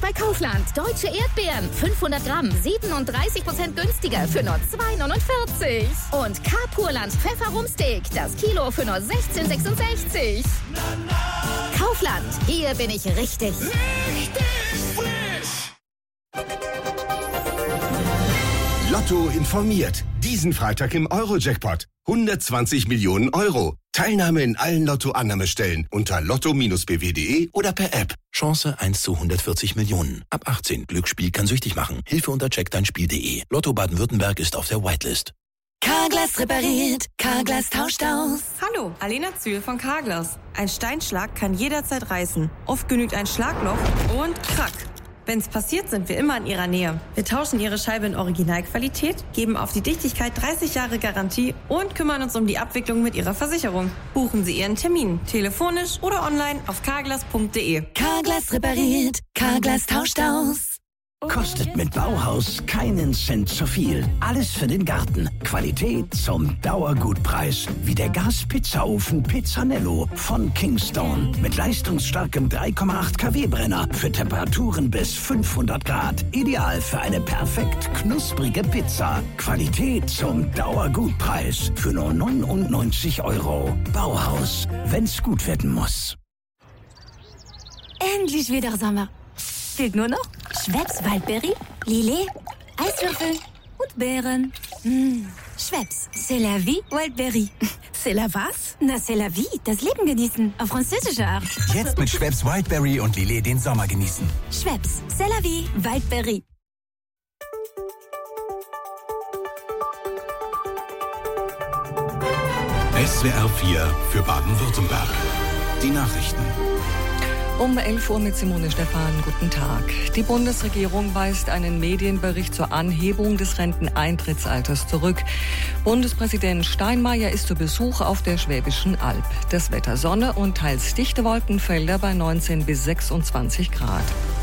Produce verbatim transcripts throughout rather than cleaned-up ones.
bei Kaufland. Deutsche Erdbeeren, fünfhundert Gramm, siebenunddreißig Prozent günstiger für nur zwei neunundvierzig. Und K-Purland Pfefferumsteak, das Kilo für nur sechzehn sechsundsechzig. Kaufland, hier bin ich richtig. Richtig frisch! Lotto informiert. Diesen Freitag im Euro-Jackpot. hundertzwanzig Millionen Euro. Teilnahme in allen Lotto-Annahmestellen unter lotto bindestrich b w punkt d e oder per App. Chance eins zu hundertvierzig Millionen. Ab achtzehn. Glücksspiel kann süchtig machen. Hilfe unter check dein Spiel punkt d e. Lotto Baden-Württemberg ist auf der Whitelist. Carglass repariert. Carglass tauscht aus. Hallo, Alena Zühl von Carglass. Ein Steinschlag kann jederzeit reißen. Oft genügt ein Schlagloch und krack. Wenn's passiert, sind wir immer in Ihrer Nähe. Wir tauschen Ihre Scheibe in Originalqualität, geben auf die Dichtigkeit dreißig Jahre Garantie und kümmern uns um die Abwicklung mit Ihrer Versicherung. Buchen Sie Ihren Termin, telefonisch oder online auf carglass punkt d e. Carglass repariert. Carglass tauscht aus. Kostet mit Bauhaus keinen Cent zu viel. Alles für den Garten. Qualität zum Dauergutpreis. Wie der Gas-Pizzaofen Pizzanello von Kingstone. Mit leistungsstarkem drei Komma acht Kilowatt Brenner für Temperaturen bis fünfhundert Grad. Ideal für eine perfekt knusprige Pizza. Qualität zum Dauergutpreis. Für nur neunundneunzig Euro. Bauhaus. Wenn's gut werden muss. Endlich wieder Sommer. Fehlt nur noch Schweppes Waldberry, Lillet, Eiswürfel und Beeren. Mmh. Schweppes, c'est la vie, Waldberry. C'est la was? Na, c'est la vie, das Leben genießen. Auf französische Art. Jetzt mit Schweppes Wildberry und Lillet den Sommer genießen. Schweppes, c'est la vie, Waldberry. S W R vier für Baden-Württemberg. Die Nachrichten. Um elf Uhr mit Simone Stephan. Guten Tag. Die Bundesregierung weist einen Medienbericht zur Anhebung des Renteneintrittsalters zurück. Bundespräsident Steinmeier ist zu Besuch auf der Schwäbischen Alb. Das Wetter Sonne und teils dichte Wolkenfelder bei neunzehn bis sechsundzwanzig Grad.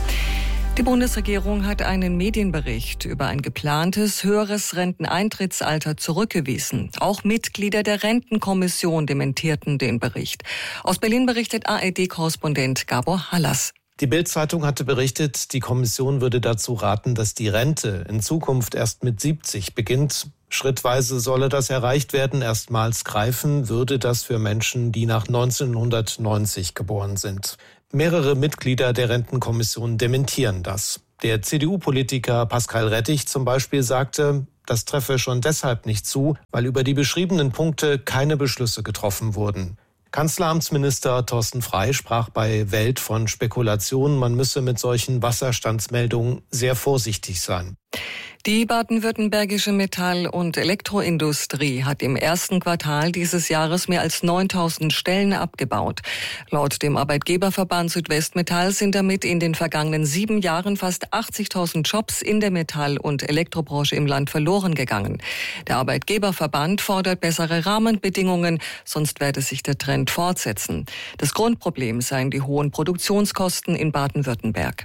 Die Bundesregierung hat einen Medienbericht über ein geplantes höheres Renteneintrittsalter zurückgewiesen. Auch Mitglieder der Rentenkommission dementierten den Bericht. Aus Berlin berichtet A R D-Korrespondent Gabor Hallas. Die Bild-Zeitung hatte berichtet, die Kommission würde dazu raten, dass die Rente in Zukunft erst mit siebzig beginnt. Schrittweise solle das erreicht werden. Erstmals greifen würde das für Menschen, die nach neunzehnhundertneunzig geboren sind. Mehrere Mitglieder der Rentenkommission dementieren das. Der C D U-Politiker Pascal Rettich zum Beispiel sagte, das treffe schon deshalb nicht zu, weil über die beschriebenen Punkte keine Beschlüsse getroffen wurden. Kanzleramtsminister Thorsten Frey sprach bei Welt von Spekulationen, man müsse mit solchen Wasserstandsmeldungen sehr vorsichtig sein. Die baden-württembergische Metall- und Elektroindustrie hat im ersten Quartal dieses Jahres mehr als neuntausend Stellen abgebaut. Laut dem Arbeitgeberverband Südwestmetall sind damit in den vergangenen sieben Jahren fast achtzigtausend Jobs in der Metall- und Elektrobranche im Land verloren gegangen. Der Arbeitgeberverband fordert bessere Rahmenbedingungen, sonst werde sich der Trend fortsetzen. Das Grundproblem seien die hohen Produktionskosten in Baden-Württemberg.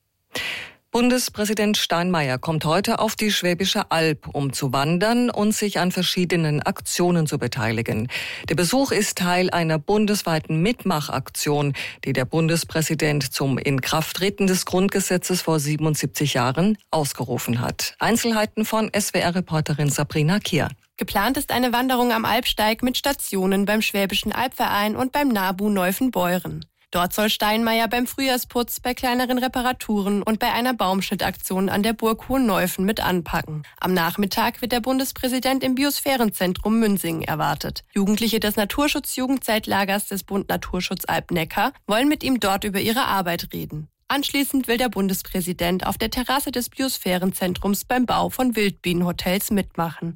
Bundespräsident Steinmeier kommt heute auf die Schwäbische Alb, um zu wandern und sich an verschiedenen Aktionen zu beteiligen. Der Besuch ist Teil einer bundesweiten Mitmachaktion, die der Bundespräsident zum Inkrafttreten des Grundgesetzes vor siebenundsiebzig Jahren ausgerufen hat. Einzelheiten von S W R-Reporterin Sabrina Kier. Geplant ist eine Wanderung am Alpsteig mit Stationen beim Schwäbischen Albverein und beim NABU Neufen-Beuren. Dort soll Steinmeier beim Frühjahrsputz, bei kleineren Reparaturen und bei einer Baumschnittaktion an der Burg Hohenneufen mit anpacken. Am Nachmittag wird der Bundespräsident im Biosphärenzentrum Münsingen erwartet. Jugendliche des Naturschutz-Jugendzeitlagers des Bund Naturschutz Alb-Neckar wollen mit ihm dort über ihre Arbeit reden. Anschließend will der Bundespräsident auf der Terrasse des Biosphärenzentrums beim Bau von Wildbienenhotels mitmachen.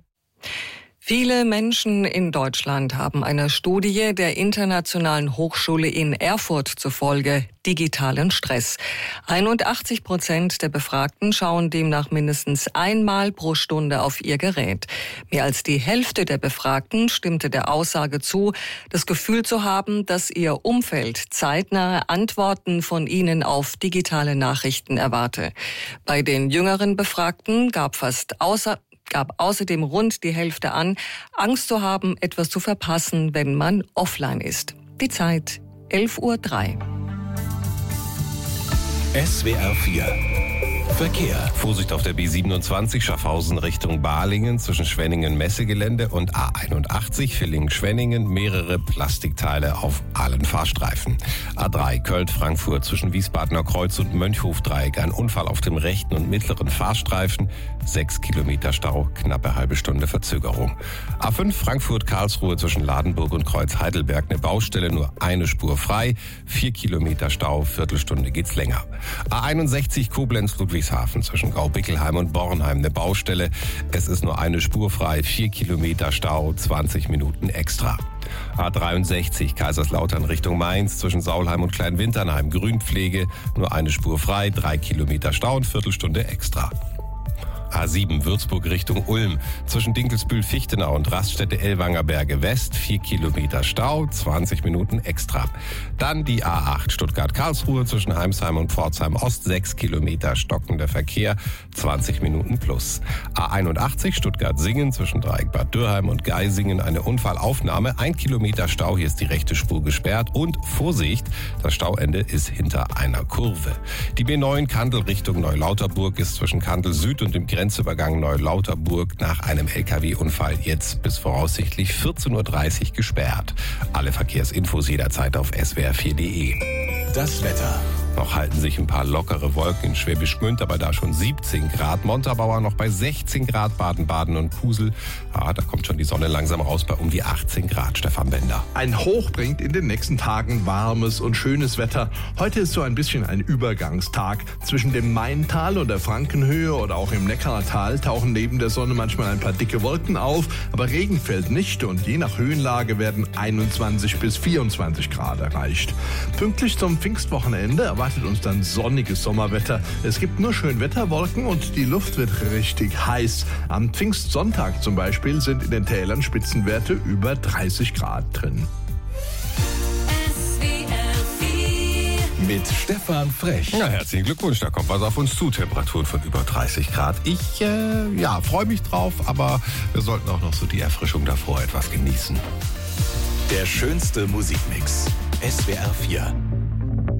Viele Menschen in Deutschland haben einer Studie der Internationalen Hochschule in Erfurt zufolge digitalen Stress. einundachtzig Prozent der Befragten schauen demnach mindestens einmal pro Stunde auf ihr Gerät. Mehr als die Hälfte der Befragten stimmte der Aussage zu, das Gefühl zu haben, dass ihr Umfeld zeitnahe Antworten von ihnen auf digitale Nachrichten erwarte. Bei den jüngeren Befragten gab fast außer gab außerdem rund die Hälfte an, Angst zu haben, etwas zu verpassen, wenn man offline ist. Die Zeit elf Uhr drei. S W R vier Verkehr. Vorsicht auf der B siebenundzwanzig Schaffhausen Richtung Balingen zwischen Schwenningen-Messegelände und A einundachtzig Villingen-Schwenningen mehrere Plastikteile auf allen Fahrstreifen. A drei Köln-Frankfurt zwischen Wiesbadener Kreuz und Mönchhofdreieck ein Unfall auf dem rechten und mittleren Fahrstreifen. Sechs Kilometer Stau, knappe halbe Stunde Verzögerung. A fünf Frankfurt-Karlsruhe zwischen Ladenburg und Kreuz-Heidelberg eine Baustelle, nur eine Spur frei. Vier Kilometer Stau, Viertelstunde geht's länger. A einundsechzig Koblenz-Ludwigshafen zwischen Gaubickelheim und Bornheim eine Baustelle. Es ist nur eine Spur frei, vier Kilometer Stau, zwanzig Minuten extra. A dreiundsechzig Kaiserslautern Richtung Mainz zwischen Saulheim und Kleinwinternheim Grünpflege, nur eine Spur frei, drei Kilometer Stau und Viertelstunde extra. A sieben Würzburg Richtung Ulm zwischen Dinkelsbühl-Fichtenau und Raststätte Ellwanger Berge West, vier Kilometer Stau, zwanzig Minuten extra. Dann die A acht Stuttgart-Karlsruhe zwischen Heimsheim und Pforzheim Ost, sechs Kilometer stockender Verkehr, zwanzig Minuten plus. A einundachtzig Stuttgart-Singen zwischen Dreieck Bad Dürrheim und Geisingen eine Unfallaufnahme, ein Kilometer Stau, hier ist die rechte Spur gesperrt und Vorsicht, das Stauende ist hinter einer Kurve. Die B neun Kandel Richtung Neulauterburg ist zwischen Kandel Süd und dem Grenzübergang Neulauterburg nach einem L K W-Unfall jetzt bis voraussichtlich vierzehn Uhr dreißig gesperrt. Alle Verkehrsinfos jederzeit auf S W R vier punkt de. Das Wetter. Noch halten sich ein paar lockere Wolken in Schwäbisch Gmünd, aber da schon siebzehn Grad. Montabaur noch bei sechzehn Grad, Baden-Baden und Kusel. Ah, da kommt schon die Sonne langsam raus bei um die achtzehn Grad. Stefan Bender. Ein Hoch bringt in den nächsten Tagen warmes und schönes Wetter. Heute ist so ein bisschen ein Übergangstag. Zwischen dem Maintal und der Frankenhöhe oder auch im Neckartal tauchen neben der Sonne manchmal ein paar dicke Wolken auf, aber Regen fällt nicht und je nach Höhenlage werden einundzwanzig bis vierundzwanzig Grad erreicht. Pünktlich zum Pfingstwochenende erwartet uns dann sonniges Sommerwetter. Es gibt nur Schönwetterwolken und die Luft wird richtig heiß. Am Pfingstsonntag zum Beispiel sind in den Tälern Spitzenwerte über dreißig Grad drin. Mit Stefan Frech. Ja, herzlichen Glückwunsch, da kommt was auf uns zu. Temperaturen von über dreißig Grad. Ich äh, ja, freue mich drauf, aber wir sollten auch noch so die Erfrischung davor etwas genießen. Der schönste Musikmix. S W R vier.